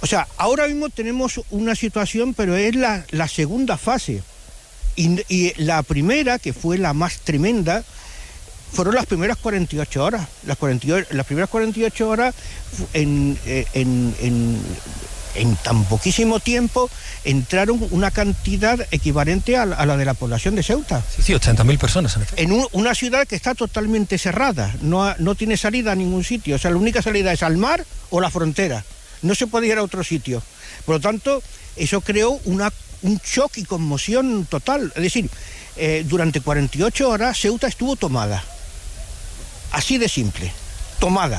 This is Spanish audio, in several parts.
O sea, ahora mismo tenemos una situación, pero es la segunda fase. Y la primera, que fue la más tremenda, fueron las primeras 48 horas. Las primeras 48 horas, en tan poquísimo tiempo, entraron una cantidad equivalente a la de la población de Ceuta. Sí, 80.000 personas, en efecto. En una ciudad que está totalmente cerrada, no tiene salida a ningún sitio. O sea, la única salida es al mar o la frontera. No se puede ir a otro sitio. Por lo tanto, eso creó un shock y conmoción total. Es decir, durante 48 horas Ceuta estuvo tomada. Así de simple. Tomada.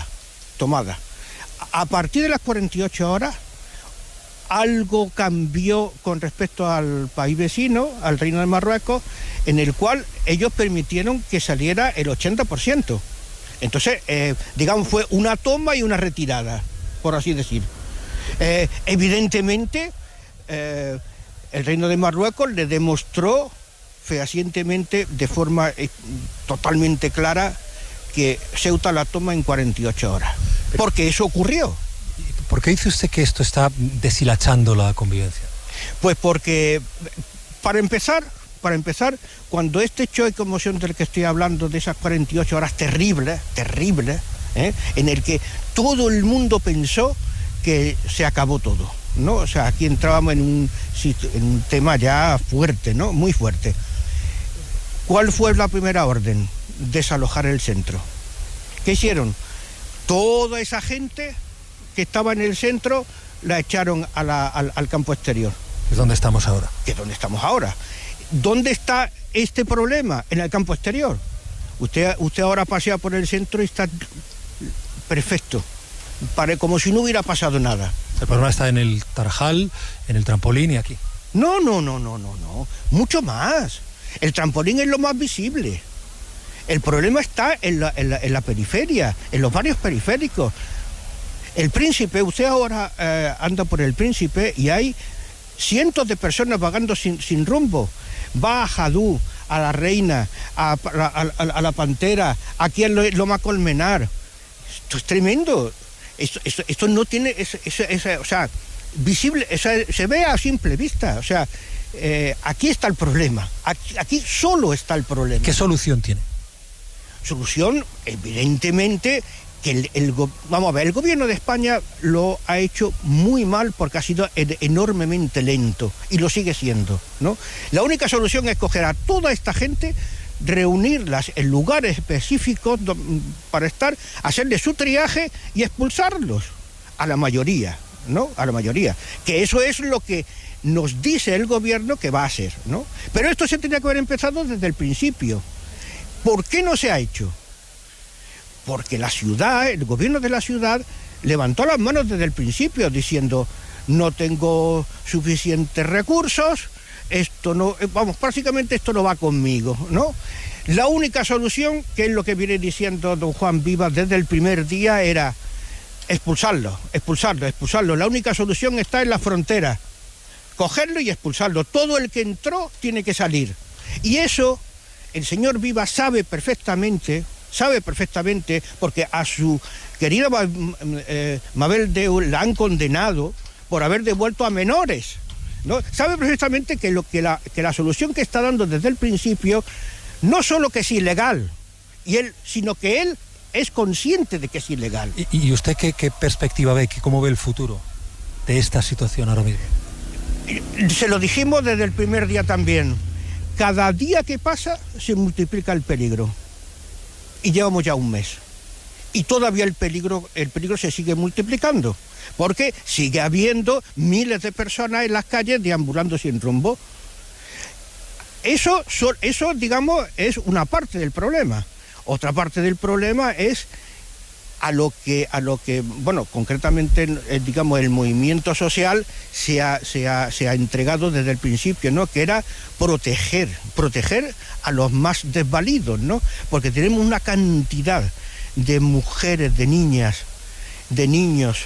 A partir de las 48 horas, algo cambió con respecto al país vecino, al Reino de Marruecos, en el cual ellos permitieron que saliera el 80%. Entonces, digamos, fue una toma y una retirada, por así decir. Evidentemente, el Reino de Marruecos le demostró fehacientemente, de forma totalmente clara, que Ceuta la toma en 48 horas. Porque eso ocurrió. ¿Por qué dice usted que esto está deshilachando la convivencia? Pues porque, para empezar, cuando este hecho de conmoción del que estoy hablando, de esas 48 horas terribles, en el que todo el mundo pensó que se acabó todo, ¿no? O sea, aquí entrábamos en un tema ya fuerte, ¿no? Muy fuerte. ¿Cuál fue la primera orden? Desalojar el centro. ¿Qué hicieron? Toda esa gente que estaba en el centro la echaron al campo exterior. ¿Es donde estamos ahora? ¿Que es donde estamos ahora? ¿Dónde está este problema? En el campo exterior. Usted ahora pasea por el centro y está perfecto, como si no hubiera pasado nada. El problema está en el Tarajal, en el trampolín y aquí. No, mucho más. El trampolín es lo más visible. El problema está en la periferia, en los barrios periféricos. El Príncipe, usted ahora anda por el Príncipe y hay cientos de personas vagando sin rumbo. Va a Jadú, a la Reina, a la Pantera, aquí en Loma Colmenar. Esto es tremendo. Esto no tiene, o sea, visible, o sea, se ve a simple vista. O sea, aquí está el problema. Aquí solo está el problema. ¿Qué solución tiene? Solución, evidentemente, que el gobierno de España lo ha hecho muy mal porque ha sido enormemente lento y lo sigue siendo, ¿no? La única solución es coger a toda esta gente, reunirlas en lugares específicos para hacerle su triaje y expulsarlos a la mayoría, ¿no? A la mayoría. Que eso es lo que nos dice el gobierno que va a hacer, ¿no? Pero esto se tenía que haber empezado desde el principio. ¿Por qué no se ha hecho? Porque la ciudad, el gobierno de la ciudad, levantó las manos desde el principio diciendo: no tengo suficientes recursos, esto no, básicamente esto no va conmigo, ¿no? La única solución, que es lo que viene diciendo don Juan Vivas desde el primer día, era expulsarlo. La única solución está en la frontera. Cogerlo y expulsarlo. Todo el que entró tiene que salir. Y eso el señor Vivas sabe perfectamente, porque a su querida Mabel Deu la han condenado por haber devuelto a menores, ¿no? Sabe perfectamente que la solución que está dando desde el principio, no solo que es ilegal, sino que él es consciente de que es ilegal. ¿Y usted qué perspectiva ve, cómo ve el futuro de esta situación ahora mismo? Se lo dijimos desde el primer día también. Cada día que pasa se multiplica el peligro. Y llevamos ya un mes. Y todavía el peligro se sigue multiplicando. Porque sigue habiendo miles de personas en las calles deambulando sin rumbo. Eso, digamos, es una parte del problema. Otra parte del problema es a lo que bueno, concretamente, digamos, el movimiento social se ha entregado desde el principio, ¿no? Que era proteger a los más desvalidos, ¿no? Porque tenemos una cantidad de mujeres, de niñas, de niños,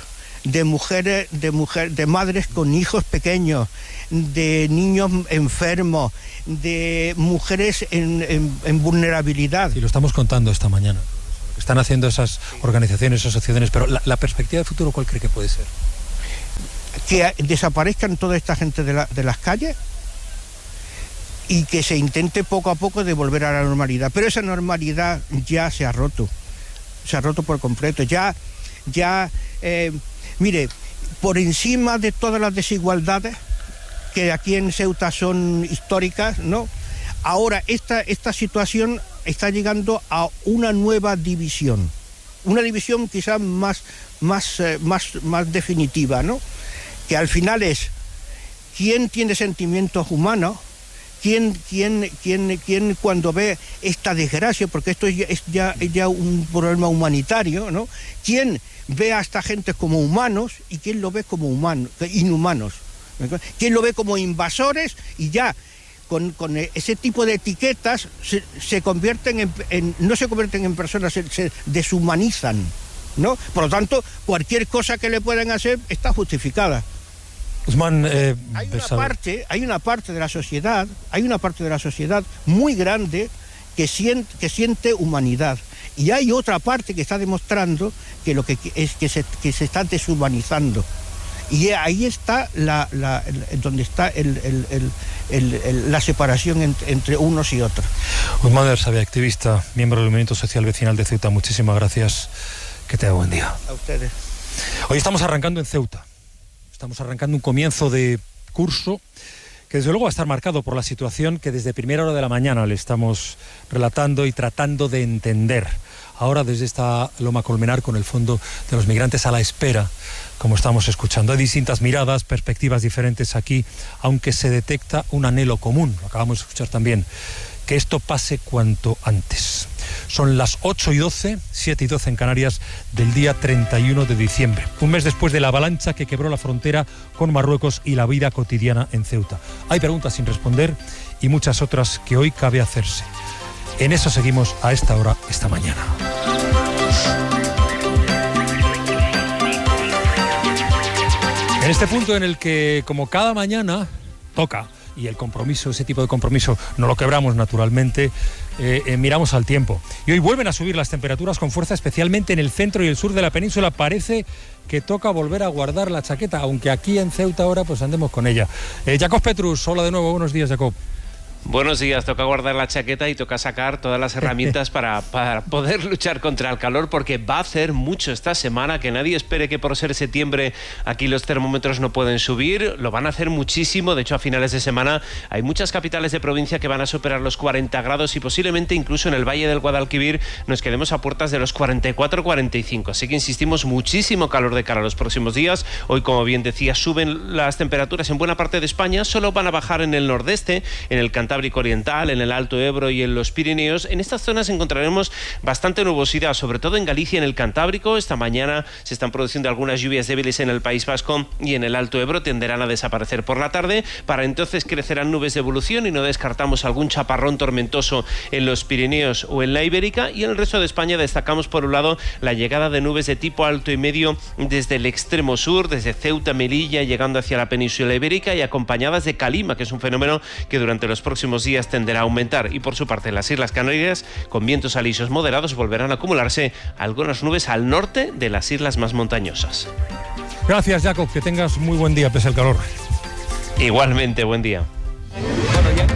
de madres con hijos pequeños, de niños enfermos, de mujeres en vulnerabilidad. Y lo estamos contando esta mañana. Están haciendo esas organizaciones, asociaciones, pero la perspectiva de futuro, ¿cuál cree que puede ser? que desaparezcan toda esta gente de las calles y que se intente poco a poco de volver a la normalidad. Pero esa normalidad ya se ha roto por completo. Mire, por encima de todas las desigualdades que aquí en Ceuta son históricas, ¿no? Ahora esta situación está llegando a una nueva división, una división quizás más definitiva, ¿no? Que al final es quién tiene sentimientos humanos, quién cuando ve esta desgracia, porque esto es ya un problema humanitario, ¿no? Quién ve a esta gente como humanos y quién lo ve como inhumanos, quién lo ve como invasores, y ya con ese tipo de etiquetas se convierten no se convierten en personas, se deshumanizan, ¿no? Por lo tanto, cualquier cosa que le puedan hacer está justificada. Usman, hay una parte de la sociedad muy grande que siente humanidad, y hay otra parte que está demostrando que lo que es que se está deshumanizando. Y ahí está donde está la separación entre unos y otros. Usman Bersabé, activista, miembro del Movimiento Social Vecinal de Ceuta, muchísimas gracias. Que tenga buen día. A ustedes. Hoy estamos arrancando en Ceuta. Estamos arrancando un comienzo de curso que desde luego va a estar marcado por la situación que desde primera hora de la mañana le estamos relatando y tratando de entender. Ahora desde esta Loma Colmenar con el Fondo de los Migrantes a la espera, como estamos escuchando. Hay distintas miradas, perspectivas diferentes aquí, aunque se detecta un anhelo común, lo acabamos de escuchar también, que esto pase cuanto antes. Son las 8:12, 7:12 en Canarias, del día 31 de diciembre. Un mes después de la avalancha que quebró la frontera con Marruecos y la vida cotidiana en Ceuta. Hay preguntas sin responder y muchas otras que hoy cabe hacerse. En eso seguimos a esta hora, esta mañana. En este punto en el que, como cada mañana, toca, y el compromiso, ese tipo de compromiso, no lo quebramos naturalmente, miramos al tiempo. Y hoy vuelven a subir las temperaturas con fuerza, especialmente en el centro y el sur de la península. Parece que toca volver a guardar la chaqueta, aunque aquí en Ceuta ahora pues andemos con ella. Jacob Petrus, hola de nuevo, buenos días, Jacob. Buenos días, toca guardar la chaqueta y toca sacar todas las herramientas para poder luchar contra el calor, porque va a hacer mucho esta semana. Que nadie espere que por ser septiembre aquí los termómetros no pueden subir, lo van a hacer muchísimo. De hecho, a finales de semana hay muchas capitales de provincia que van a superar los 40 grados y posiblemente incluso en el Valle del Guadalquivir nos quedemos a puertas de los 44-45. Así que insistimos, muchísimo calor de cara a los próximos días. Hoy, como bien decía, suben las temperaturas en buena parte de España, solo van a bajar en el nordeste, en el Cantábrico Oriental, en el Alto Ebro y en los Pirineos. En estas zonas encontraremos bastante nubosidad, sobre todo en Galicia y en el Cantábrico. Esta mañana se están produciendo algunas lluvias débiles en el País Vasco y en el Alto Ebro tenderán a desaparecer por la tarde. Para entonces crecerán nubes de evolución y no descartamos algún chaparrón tormentoso en los Pirineos o en la Ibérica. Y en el resto de España destacamos por un lado la llegada de nubes de tipo alto y medio desde el extremo sur, desde Ceuta, Melilla, llegando hacia la península ibérica y acompañadas de calima, que es un fenómeno que durante los próximos días tenderá a aumentar. Y por su parte, en las Islas Canarias, con vientos alisios moderados, volverán a acumularse algunas nubes al norte de las islas más montañosas. Gracias, Jacob, que tengas muy buen día pese al calor. Igualmente, buen día. Bueno, ya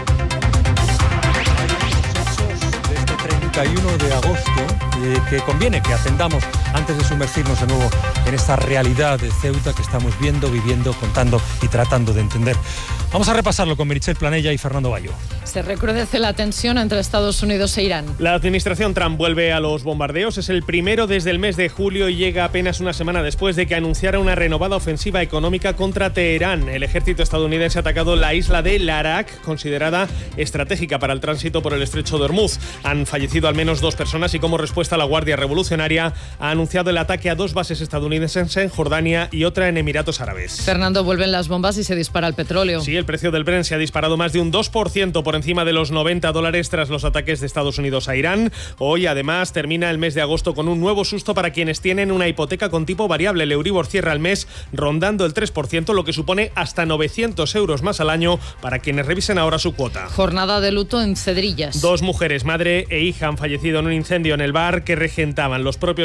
de este 31 de agosto, que conviene que atendamos antes de sumergirnos de nuevo en esta realidad de Ceuta que estamos viendo, viviendo, contando y tratando de entender. Vamos a repasarlo con Meritxell Planella y Fernando Bayo. Se recrudece la tensión entre Estados Unidos e Irán. La administración Trump vuelve a los bombardeos. Es el primero desde el mes de julio y llega apenas una semana después de que anunciara una renovada ofensiva económica contra Teherán. El ejército estadounidense ha atacado la isla de Larak, considerada estratégica para el tránsito por el estrecho de Hormuz. Han fallecido al menos 2 personas y como respuesta la Guardia Revolucionaria ha anunciado el ataque a 2 bases estadounidenses en Jordania y otra en Emiratos Árabes. Fernando, vuelven las bombas y se dispara el petróleo. Sí, el precio del Brent se ha disparado más de un 2% por encima de los $90 tras los ataques de Estados Unidos a Irán. Hoy, además, termina el mes de agosto con un nuevo susto para quienes tienen una hipoteca con tipo variable. El Euribor cierra el mes rondando el 3%, lo que supone hasta 900 euros más al año para quienes revisen ahora su cuota. Jornada de luto en Cedrillas. 2 mujeres, madre e hija, han fallecido en un incendio en el bar que regentaban. Los propios vecinos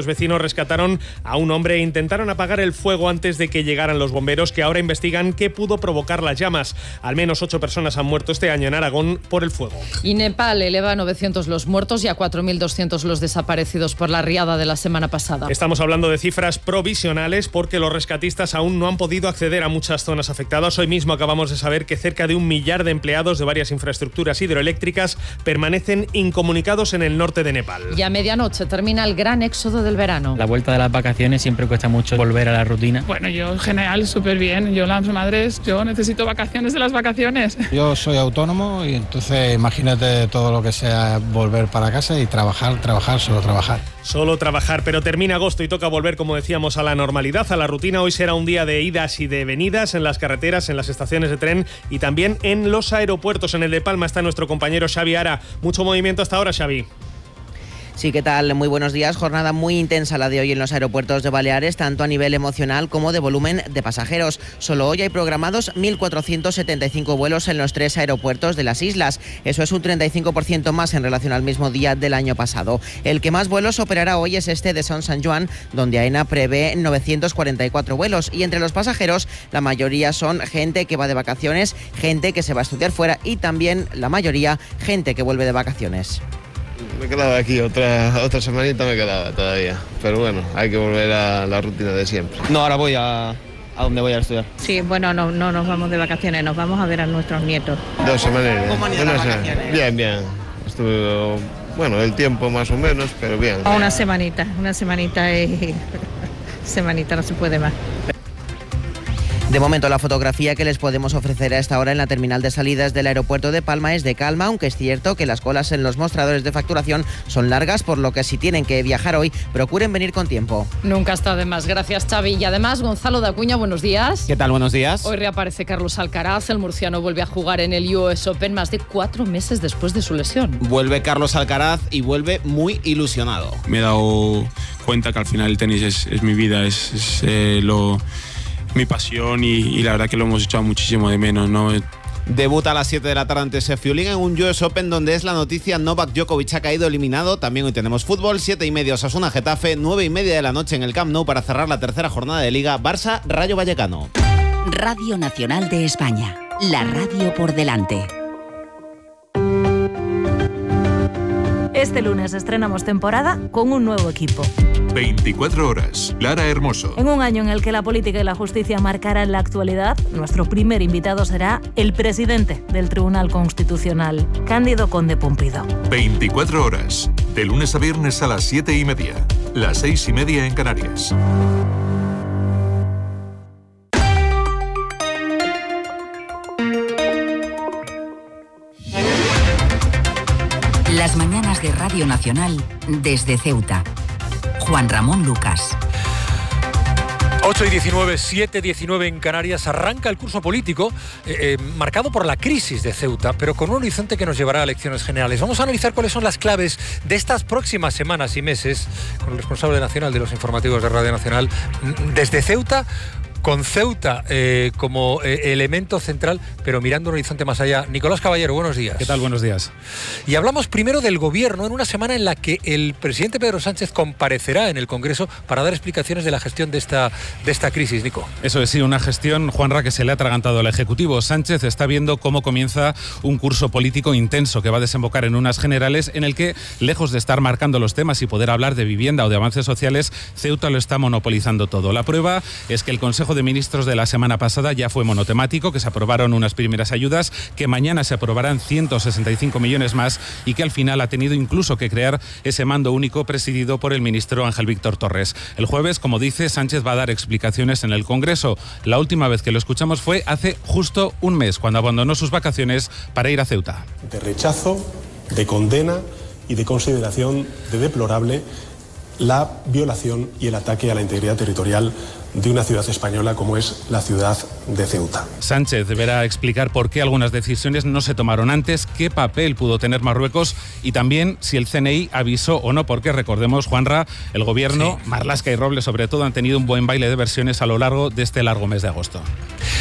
rescataron a un hombre e intentaron apagar el fuego antes de que llegaran los bomberos, que ahora investigan qué pudo provocar las llamas. Al menos 8 personas han muerto este año en Aragón por el fuego. Y Nepal eleva a 900 los muertos y a 4.200 los desaparecidos por la riada de la semana pasada. Estamos hablando de cifras provisionales porque los rescatistas aún no han podido acceder a muchas zonas afectadas. Hoy mismo acabamos de saber que cerca de 1 millar de empleados de varias infraestructuras hidroeléctricas permanecen incomunicados en el norte de Nepal. Y a medianoche termina el gran éxodo del verano. La vuelta de las vacaciones siempre cuesta mucho volver a la rutina. Bueno, yo en general súper bien. Yo las madres, yo necesito vacaciones de las vacaciones. Yo soy autónomo y entonces imagínate todo lo que sea volver para casa y trabajar, solo trabajar. Solo trabajar, pero termina agosto y toca volver, como decíamos, a la normalidad, a la rutina. Hoy será un día de idas y de venidas en las carreteras, en las estaciones de tren y también en los aeropuertos. En el de Palma está nuestro compañero Xavi Ara. Mucho movimiento hasta ahora, Xavi. Sí, ¿qué tal? Muy buenos días. Jornada muy intensa la de hoy en los aeropuertos de Baleares, tanto a nivel emocional como de volumen de pasajeros. Solo hoy hay programados 1.475 vuelos en los 3 aeropuertos de las islas. Eso es un 35% más en relación al mismo día del año pasado. El que más vuelos operará hoy es este de Son San Juan, donde AENA prevé 944 vuelos. Y entre los pasajeros, la mayoría son gente que va de vacaciones, gente que se va a estudiar fuera y también, la mayoría, gente que vuelve de vacaciones. Me quedaba aquí, otra semanita me quedaba todavía. Pero bueno, hay que volver a la rutina de siempre. No, ahora voy a donde voy a estudiar. Sí, bueno, no nos vamos de vacaciones, nos vamos a ver a nuestros nietos. 2 semanas. ¿Cómo han ido las vacaciones? Bien. Estuve, bueno, el tiempo más o menos, pero bien. Una semanita y semanita no se puede más. De momento, la fotografía que les podemos ofrecer a esta hora en la terminal de salidas del aeropuerto de Palma es de calma, aunque es cierto que las colas en los mostradores de facturación son largas, por lo que si tienen que viajar hoy, procuren venir con tiempo. Nunca está de más. Gracias, Xavi. Y además, Gonzalo de Acuña, buenos días. ¿Qué tal? Buenos días. Hoy reaparece Carlos Alcaraz. El murciano vuelve a jugar en el US Open más de 4 meses después de su lesión. Vuelve Carlos Alcaraz y vuelve muy ilusionado. Me he dado cuenta que al final el tenis es mi vida, es mi pasión y la verdad que lo hemos echado muchísimo de menos, ¿no? Debuta a las 7 de la tarde ante Seffiuling en un US Open donde es la noticia: Novak Djokovic ha caído eliminado. También hoy tenemos fútbol, 7:30 Osasuna Getafe, 9:30 de la noche en el Camp Nou para cerrar la tercera jornada de Liga Barça Rayo Vallecano. Radio Nacional de España, la radio por delante. Este lunes estrenamos temporada con un nuevo equipo. 24 horas, Lara Hermoso. En un año en el que la política y la justicia marcarán la actualidad, nuestro primer invitado será el presidente del Tribunal Constitucional, Cándido Conde Pumpido. 24 horas, de lunes a viernes a las 7:30, las 6:30 en Canarias. Las mañanas de Radio Nacional desde Ceuta. Juan Ramón Lucas. 8:19, 7:19 en Canarias. Arranca el curso político marcado por la crisis de Ceuta, pero con un horizonte que nos llevará a elecciones generales. Vamos a analizar cuáles son las claves de estas próximas semanas y meses con el responsable nacional de los informativos de Radio Nacional desde Ceuta, con Ceuta como elemento central, pero mirando un horizonte más allá. Nicolás Caballero, buenos días. ¿Qué tal? Buenos días. Y hablamos primero del Gobierno en una semana en la que el presidente Pedro Sánchez comparecerá en el Congreso para dar explicaciones de la gestión de esta crisis, Nico. Eso es, sí, una gestión, Juanra, que se le ha atragantado al Ejecutivo. Sánchez está viendo cómo comienza un curso político intenso que va a desembocar en unas generales en el que, lejos de estar marcando los temas y poder hablar de vivienda o de avances sociales, Ceuta lo está monopolizando todo. La prueba es que el Consejo de Ministros de la semana pasada ya fue monotemático, que se aprobaron unas primeras ayudas, que mañana se aprobarán 165 millones más y que al final ha tenido incluso que crear ese mando único presidido por el ministro Ángel Víctor Torres. El jueves, como dice, Sánchez va a dar explicaciones en el Congreso. La última vez que lo escuchamos fue hace justo un mes, cuando abandonó sus vacaciones para ir a Ceuta. De rechazo, de condena y de consideración de deplorable la violación y el ataque a la integridad territorial de una ciudad española como es la ciudad de Ceuta. Sánchez deberá explicar por qué algunas decisiones no se tomaron antes, qué papel pudo tener Marruecos y también si el CNI avisó o no, porque recordemos, Juanra, el Gobierno, sí, Marlaska y Robles sobre todo, han tenido un buen baile de versiones a lo largo de este largo mes de agosto.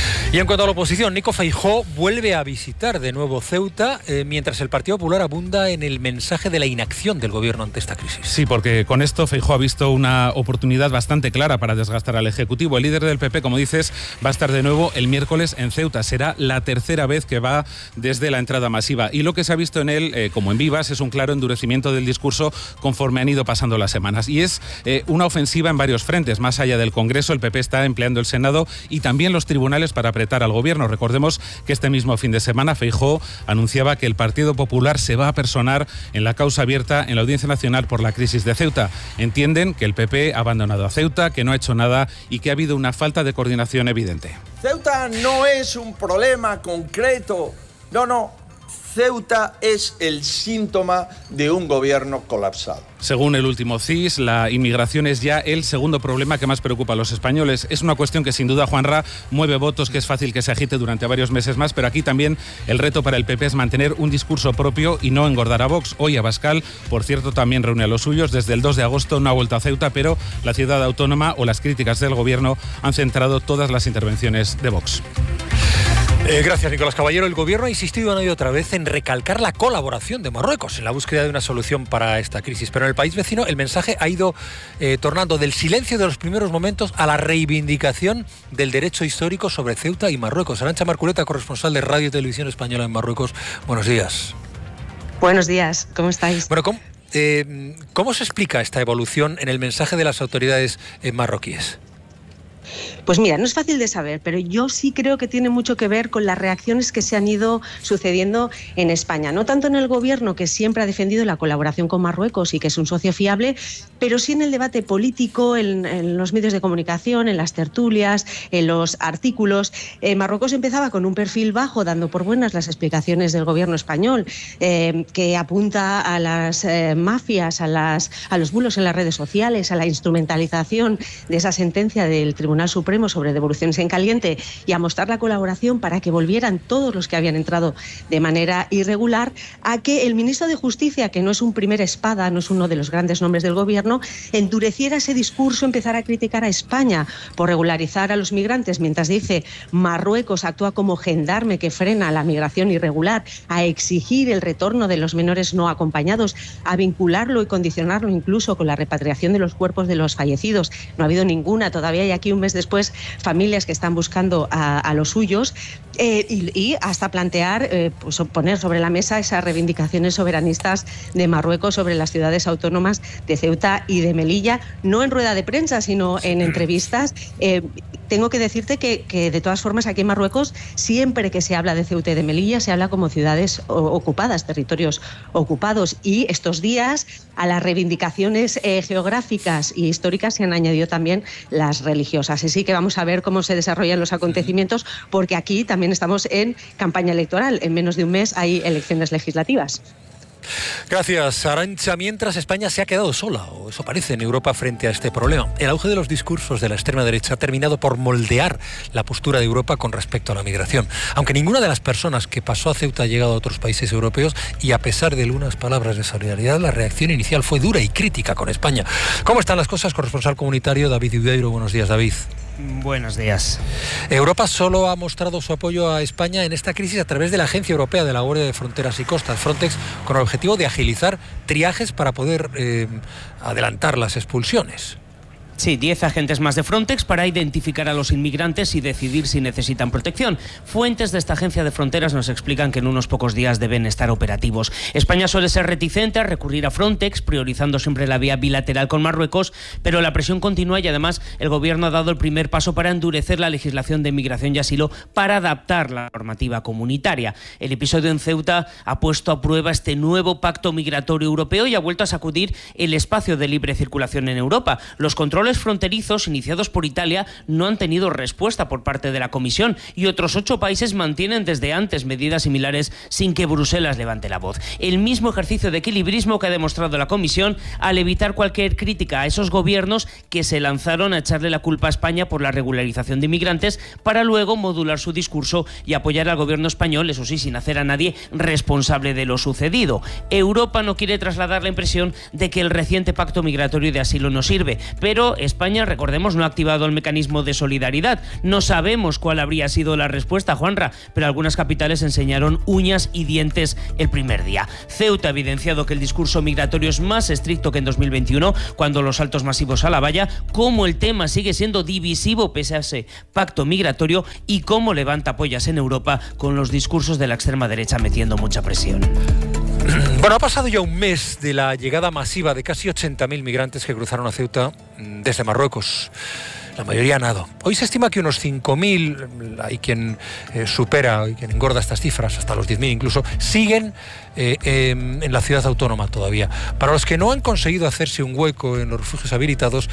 Y en cuanto a la oposición, Nico Feijóo vuelve a visitar de nuevo Ceuta, mientras el Partido Popular abunda en el mensaje de la inacción del gobierno ante esta crisis. Sí, porque con esto Feijóo ha visto una oportunidad bastante clara para desgastar al Ejecutivo. El líder del PP, como dices, va a estar de nuevo el miércoles en Ceuta. Será la tercera vez que va desde la entrada masiva. Y lo que se ha visto en él, como en Vivas, es un claro endurecimiento del discurso conforme han ido pasando las semanas. Y es una ofensiva en varios frentes. Más allá del Congreso, el PP está empleando el Senado y también los tribunales para apretar al gobierno. Recordemos que este mismo fin de semana Feijóo anunciaba que el Partido Popular se va a personar en la causa abierta en la Audiencia Nacional por la crisis de Ceuta. Entienden que el PP ha abandonado a Ceuta, que no ha hecho nada y que ha habido una falta de coordinación evidente. Ceuta no es un problema concreto. No. Ceuta es el síntoma de un gobierno colapsado. Según el último CIS, la inmigración es ya el segundo problema que más preocupa a los españoles. Es una cuestión que sin duda, Juanra, mueve votos, que es fácil que se agite durante varios meses más, pero aquí también el reto para el PP es mantener un discurso propio y no engordar a Vox. Hoy Abascal, por cierto, también reúne a los suyos. Desde el 2 de agosto no ha vuelto a Ceuta, pero la ciudad autónoma o las críticas del gobierno han centrado todas las intervenciones de Vox. Gracias, Nicolás Caballero. El gobierno ha insistido una y otra vez en recalcar la colaboración de Marruecos en la búsqueda de una solución para esta crisis. Pero en el país vecino el mensaje ha ido tornando del silencio de los primeros momentos a la reivindicación del derecho histórico sobre Ceuta y Marruecos. Arantxa Marculeta, corresponsal de Radio y Televisión Española en Marruecos. Buenos días. Buenos días, ¿cómo estáis? Bueno, ¿cómo se explica esta evolución en el mensaje de las autoridades marroquíes? Pues mira, no es fácil de saber, pero yo sí creo que tiene mucho que ver con las reacciones que se han ido sucediendo en España. No tanto en el gobierno, que siempre ha defendido la colaboración con Marruecos y que es un socio fiable, pero sí en el debate político, en los medios de comunicación, en las tertulias, en los artículos. Marruecos empezaba con un perfil bajo, dando por buenas las explicaciones del gobierno español, que apunta a las mafias, a los bulos en las redes sociales, a la instrumentalización de esa sentencia del Tribunal Supremo sobre devoluciones en caliente y a mostrar la colaboración para que volvieran todos los que habían entrado de manera irregular, a que el ministro de Justicia, que no es un primer espada, no es uno de los grandes nombres del gobierno, endureciera ese discurso, empezara a criticar a España por regularizar a los migrantes, mientras dice Marruecos actúa como gendarme que frena la migración irregular, a exigir el retorno de los menores no acompañados, a vincularlo y condicionarlo incluso con la repatriación de los cuerpos de los fallecidos. No ha habido ninguna todavía, y aquí un mes después familias que están buscando a los suyos, y hasta plantear, pues poner sobre la mesa esas reivindicaciones soberanistas de Marruecos sobre las ciudades autónomas de Ceuta y de Melilla, no en rueda de prensa, sino en entrevistas. Tengo que decirte que de todas formas aquí en Marruecos, siempre que se habla de Ceuta y de Melilla, se habla como ciudades ocupadas, territorios ocupados, y estos días a las reivindicaciones geográficas y históricas se han añadido también las religiosas. Así que vamos a ver cómo se desarrollan los acontecimientos, porque aquí también estamos en campaña electoral. En menos de un mes hay elecciones legislativas. Gracias, Arantxa. Mientras, España se ha quedado sola, o eso parece, en Europa frente a este problema. El auge de los discursos de la extrema derecha ha terminado por moldear la postura de Europa con respecto a la migración. Aunque ninguna de las personas que pasó a Ceuta ha llegado a otros países europeos, y a pesar de algunas palabras de solidaridad, la reacción inicial fue dura y crítica con España. ¿Cómo están las cosas? Corresponsal comunitario David Udeiro. Buenos días, David. Buenos días. Europa solo ha mostrado su apoyo a España en esta crisis a través de la Agencia Europea de la Guardia de Fronteras y Costas, Frontex, con el objetivo de agilizar triajes para poder adelantar las expulsiones. Sí, 10 agentes más de Frontex para identificar a los inmigrantes y decidir si necesitan protección. Fuentes de esta agencia de fronteras nos explican que en unos pocos días deben estar operativos. España suele ser reticente a recurrir a Frontex, priorizando siempre la vía bilateral con Marruecos, pero la presión continúa y además el gobierno ha dado el primer paso para endurecer la legislación de migración y asilo para adaptar la normativa comunitaria. El episodio en Ceuta ha puesto a prueba este nuevo pacto migratorio europeo y ha vuelto a sacudir el espacio de libre circulación en Europa. Los controles fronterizos iniciados por Italia no han tenido respuesta por parte de la Comisión y otros 8 países mantienen desde antes medidas similares sin que Bruselas levante la voz. El mismo ejercicio de equilibrismo que ha demostrado la Comisión al evitar cualquier crítica a esos gobiernos que se lanzaron a echarle la culpa a España por la regularización de inmigrantes para luego modular su discurso y apoyar al gobierno español, eso sí, sin hacer a nadie responsable de lo sucedido. Europa no quiere trasladar la impresión de que el reciente pacto migratorio de asilo no sirve, pero Pero España, recordemos, no ha activado el mecanismo de solidaridad. No sabemos cuál habría sido la respuesta, Juanra, pero algunas capitales enseñaron uñas y dientes el primer día. Ceuta ha evidenciado que el discurso migratorio es más estricto que en 2021, cuando los saltos masivos a la valla, cómo el tema sigue siendo divisivo pese a ese pacto migratorio y cómo levanta pollas en Europa con los discursos de la extrema derecha metiendo mucha presión. Bueno, ha pasado ya un mes de la llegada masiva de casi 80.000 migrantes que cruzaron a Ceuta desde Marruecos. La mayoría nado. Hoy se estima que unos 5.000, hay quien supera y quien engorda estas cifras, hasta los 10.000 incluso, siguen en la ciudad autónoma todavía. Para los que no han conseguido hacerse un hueco en los refugios habilitados,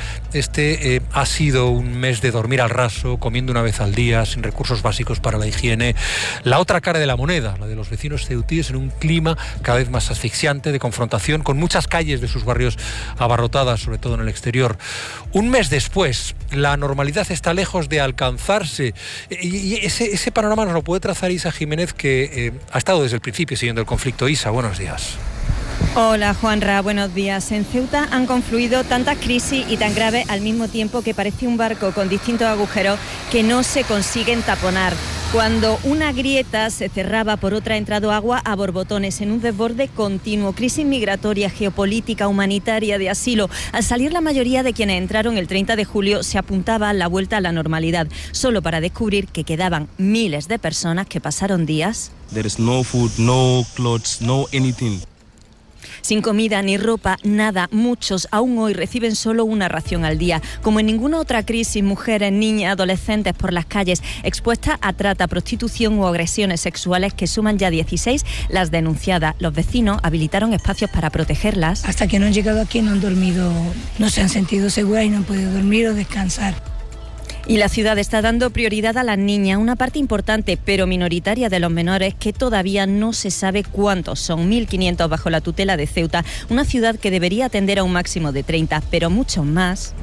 ha sido un mes de dormir al raso, comiendo una vez al día, sin recursos básicos para la higiene. La otra cara de la moneda, la de los vecinos ceutíes, en un clima cada vez más asfixiante de confrontación, con muchas calles de sus barrios abarrotadas, sobre todo en el exterior. Un mes después, la normalidad está lejos de alcanzarse, y ese panorama nos lo puede trazar Isa Jiménez, que ha estado desde el principio siguiendo el conflicto. Isa, buenos días. Hola Juanra, buenos días. En Ceuta han confluido tantas crisis y tan graves al mismo tiempo que parece un barco con distintos agujeros que no se consiguen taponar. Cuando una grieta se cerraba, por otra ha entrado agua a borbotones en un desborde continuo. Crisis migratoria, geopolítica, humanitaria, de asilo. Al salir la mayoría de quienes entraron el 30 de julio se apuntaba a la vuelta a la normalidad, solo para descubrir que quedaban miles de personas que pasaron días. There is no food, no clothes, no anything. Sin comida ni ropa, nada. Muchos aún hoy reciben solo una ración al día. Como en ninguna otra crisis, mujeres, niñas, adolescentes por las calles, expuestas a trata, prostitución o agresiones sexuales, que suman ya 16 las denunciadas. Los vecinos habilitaron espacios para protegerlas. Hasta que no han llegado aquí no han dormido, no se han sentido seguras y no han podido dormir o descansar. Y la ciudad está dando prioridad a las niñas, una parte importante pero minoritaria de los menores, que todavía no se sabe cuántos son, 1.500 bajo la tutela de Ceuta, una ciudad que debería atender a un máximo de 30, pero muchos más.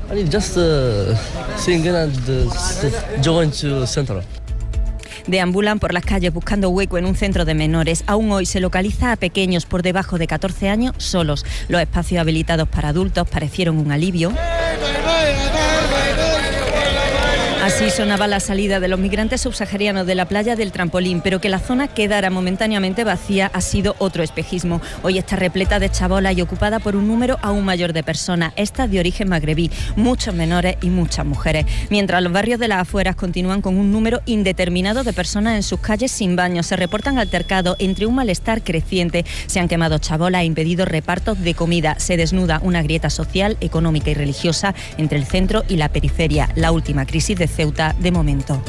Deambulan por las calles buscando hueco en un centro de menores. Aún hoy se localiza a pequeños por debajo de 14 años solos. Los espacios habilitados para adultos parecieron un alivio. Así sonaba la salida de los migrantes subsaharianos de la playa del Trampolín, pero que la zona quedara momentáneamente vacía ha sido otro espejismo. Hoy está repleta de chabolas y ocupada por un número aún mayor de personas, estas de origen magrebí, muchos menores y muchas mujeres. Mientras los barrios de las afueras continúan con un número indeterminado de personas en sus calles sin baño, se reportan altercados entre un malestar creciente. Se han quemado chabolas e impedido repartos de comida. Se desnuda una grieta social, económica y religiosa entre el centro y la periferia. La última crisis de Ceuta de momento.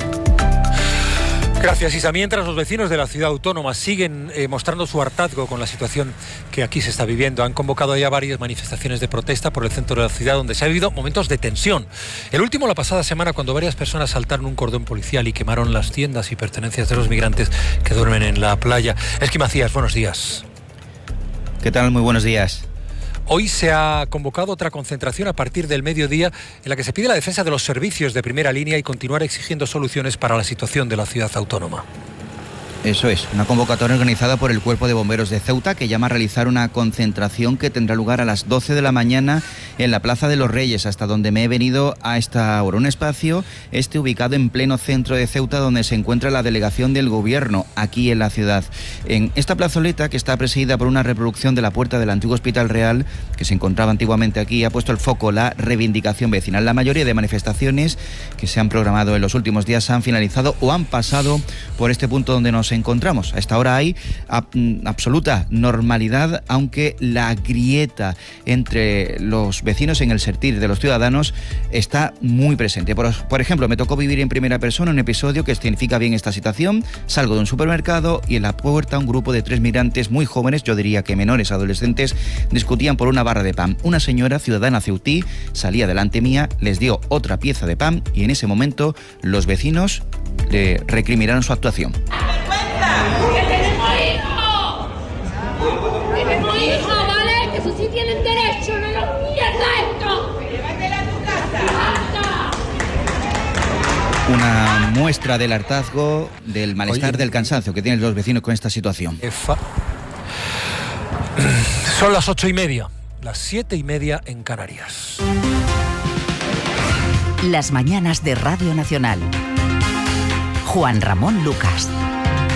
Gracias, Isa. Mientras los vecinos de la ciudad autónoma siguen mostrando su hartazgo con la situación que aquí se está viviendo, han convocado ya varias manifestaciones de protesta por el centro de la ciudad, donde se ha vivido momentos de tensión. El último la pasada semana, cuando varias personas saltaron un cordón policial y quemaron las tiendas y pertenencias de los migrantes que duermen en la playa. Esqui Macías, buenos días. ¿Qué tal? Muy buenos días. Hoy se ha convocado otra concentración a partir del mediodía en la que se pide la defensa de los servicios de primera línea y continuar exigiendo soluciones para la situación de la ciudad autónoma. Eso es, una convocatoria organizada por el Cuerpo de Bomberos de Ceuta que llama a realizar una concentración que tendrá lugar a las 12 de la mañana en la Plaza de los Reyes, hasta donde me he venido a esta hora. Un espacio ubicado en pleno centro de Ceuta, donde se encuentra la delegación del Gobierno aquí en la ciudad. En esta plazoleta, que está presidida por una reproducción de la puerta del antiguo Hospital Real, que se encontraba antiguamente aquí, ha puesto el foco la reivindicación vecinal. La mayoría de manifestaciones que se han programado en los últimos días han finalizado o han pasado por este punto donde nos encontramos. A esta hora hay absoluta normalidad, aunque la grieta entre los vecinos en el sentir de los ciudadanos está muy presente. Por ejemplo, me tocó vivir en primera persona un episodio que escenifica bien esta situación. Salgo de un supermercado y en la puerta un grupo de 3 migrantes muy jóvenes, yo diría que menores, adolescentes, discutían por una barra de pan. Una señora ciudadana ceutí salía delante mía, les dio otra pieza de pan y en ese momento los vecinos le recriminaron su actuación. Tenemos hijos, ¿vale? Que eso sí tienen derecho, no nos mierda esto. Llévatela a tu casa. Una muestra del hartazgo, del malestar, del cansancio que tienen los vecinos con esta situación. Son las 8:30, las 7:30 en Canarias. Las mañanas de Radio Nacional. Juan Ramón Lucas.